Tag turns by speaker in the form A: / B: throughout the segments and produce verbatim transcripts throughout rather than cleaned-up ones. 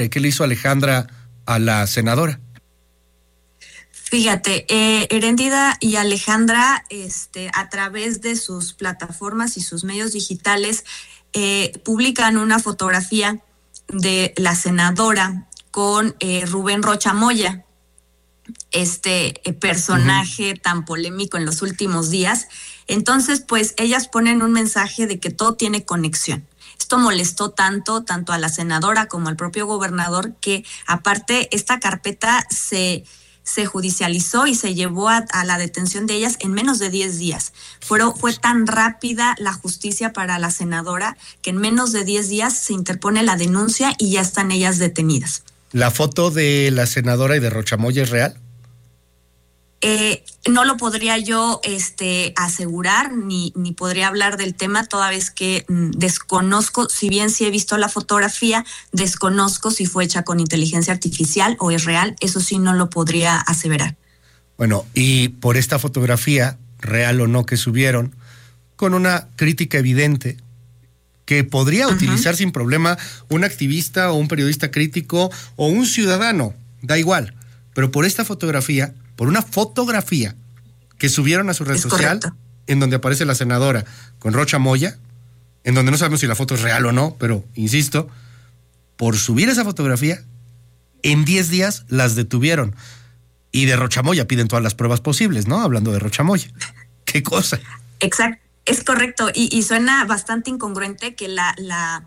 A: ¿Qué le hizo Alejandra a la senadora?
B: Fíjate, eh, Heréndira y Alejandra, este, a través de sus plataformas y sus medios digitales, eh, publican una fotografía de la senadora con eh, Rubén Rocha Moya, este eh, personaje uh-huh. tan polémico en los últimos días. Entonces, pues ellas ponen un mensaje de que todo tiene conexión. Esto molestó tanto, tanto a la senadora como al propio gobernador, que aparte esta carpeta se... se judicializó y se llevó a, a la detención de ellas en menos de diez días. Fueron, fue tan rápida la justicia para la senadora que en menos de diez días se interpone la denuncia y ya están ellas detenidas.
A: ¿La foto de la senadora y de Rocha Moya es real?
B: Eh, no lo podría yo este, asegurar, ni, ni podría hablar del tema, toda vez que mm, desconozco, si bien sí he visto la fotografía, desconozco si fue hecha con inteligencia artificial o es real, eso sí no lo podría aseverar.
A: Bueno, y por esta fotografía, real o no que subieron, con una crítica evidente, que podría uh-huh. utilizar sin problema un activista o un periodista crítico o un ciudadano, da igual, pero por esta fotografía, por una fotografía que subieron a su red es social, correcto. En donde aparece la senadora con Rocha Moya, en donde no sabemos si la foto es real o no, pero insisto, por subir esa fotografía, en diez días las detuvieron. Y de Rocha Moya piden todas las pruebas posibles, ¿no? Hablando de Rocha Moya. ¿Qué cosa?
B: Exacto, es correcto. Y, y suena bastante incongruente que la... la...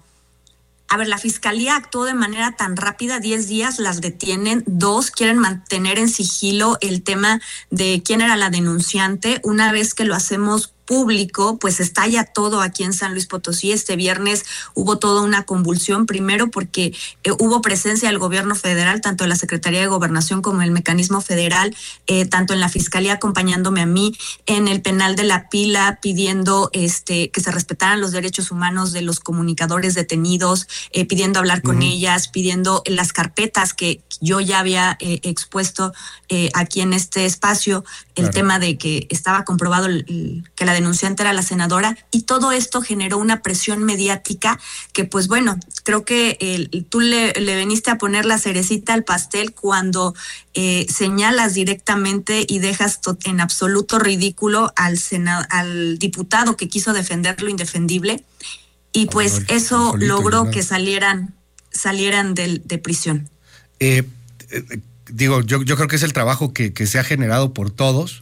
B: A ver, la fiscalía actuó de manera tan rápida, diez días las detienen, dos quieren mantener en sigilo el tema de quién era la denunciante. Una vez que lo hacemos público, pues estalla todo aquí en San Luis Potosí. Este viernes hubo toda una convulsión, primero porque eh, hubo presencia del gobierno federal, tanto de la Secretaría de Gobernación como el Mecanismo Federal, eh, tanto en la Fiscalía acompañándome a mí, en el penal de La Pila, pidiendo este que se respetaran los derechos humanos de los comunicadores detenidos, eh, pidiendo hablar con uh-huh. ellas, pidiendo las carpetas que yo ya había eh, expuesto eh, aquí en este espacio, el claro. tema de que estaba comprobado el, el, que la denunciante era la senadora, y todo esto generó una presión mediática que, pues bueno, creo que el, tú le, le veniste a poner la cerecita al pastel cuando eh, señalas directamente y dejas to- en absoluto ridículo al, sena- al diputado que quiso defender lo indefendible, y pues oh, no, eso solito, logró no. que salieran, salieran de, de prisión.
A: Eh, eh, digo, yo, yo creo que es el trabajo que, que se ha generado por todos,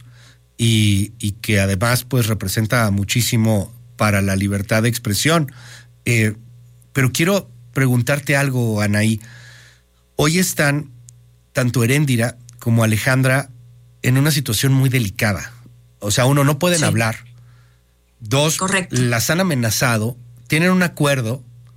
A: Y, y que además pues representa muchísimo para la libertad de expresión. Eh, pero quiero preguntarte algo, Anaí. Hoy están tanto Heréndira como Alejandra en una situación muy delicada. O sea, uno, no pueden sí. hablar. Dos, correcto. Las han amenazado, tienen un acuerdo,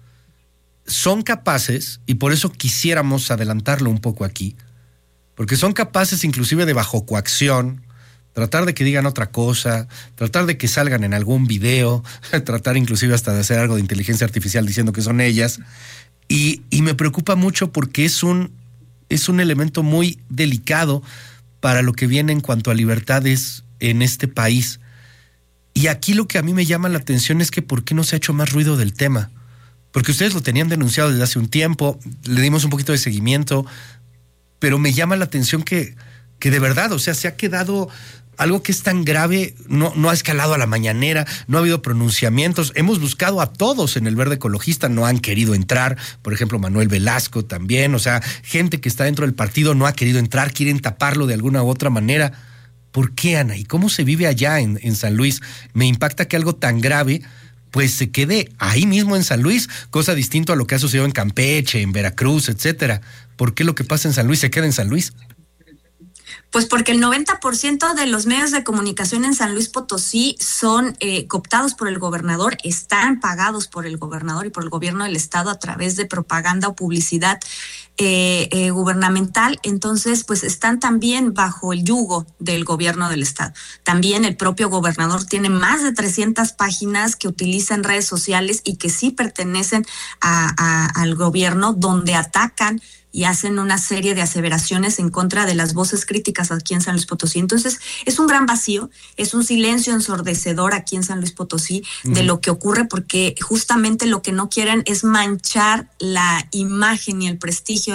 A: son capaces, y por eso quisiéramos adelantarlo un poco aquí, porque son capaces inclusive de bajo coacción, tratar de que digan otra cosa, tratar de que salgan en algún video, tratar inclusive hasta de hacer algo de inteligencia artificial diciendo que son ellas. Y, y me preocupa mucho porque es un, es un elemento muy delicado para lo que viene en cuanto a libertades en este país. Y aquí lo que a mí me llama la atención es que ¿por qué no se ha hecho más ruido del tema? Porque ustedes lo tenían denunciado desde hace un tiempo, le dimos un poquito de seguimiento, pero me llama la atención que, que de verdad, o sea, se ha quedado... algo que es tan grave, no, no ha escalado a la mañanera, no ha habido pronunciamientos. Hemos buscado a todos en el Verde Ecologista, no han querido entrar. Por ejemplo, Manuel Velasco también. O sea, gente que está dentro del partido no ha querido entrar, quieren taparlo de alguna u otra manera. ¿Por qué, Ana? ¿Y cómo se vive allá en, en San Luis? Me impacta que algo tan grave pues se quede ahí mismo en San Luis, cosa distinta a lo que ha sucedido en Campeche, en Veracruz, etcétera. ¿Por qué lo que pasa en San Luis se queda en San Luis?
B: Pues porque el noventa por ciento de los medios de comunicación en San Luis Potosí son eh, cooptados por el gobernador, están pagados por el gobernador y por el gobierno del estado a través de propaganda o publicidad eh, eh, gubernamental. Entonces, pues están también bajo el yugo del gobierno del estado. También el propio gobernador tiene más de trescientas páginas que utilizan redes sociales y que sí pertenecen a, a, al gobierno, donde atacan y hacen una serie de aseveraciones en contra de las voces críticas aquí en San Luis Potosí. Entonces, es un gran vacío, es un silencio ensordecedor aquí en San Luis Potosí uh-huh. de lo que ocurre, porque justamente lo que no quieren es manchar la imagen y el prestigio